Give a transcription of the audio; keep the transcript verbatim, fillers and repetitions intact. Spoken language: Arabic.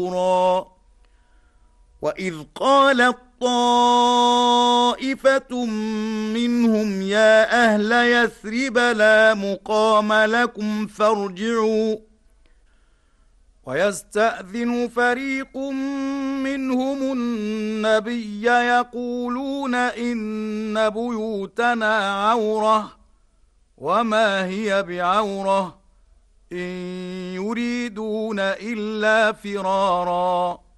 وإذ قالت طائفة منهم يا أهل يثرب لا مقام لكم فارجعوا ويستأذن فريق منهم النبي يقولون إن بيوتنا عورة وما هي بعورة إن يريدون إلا فرارا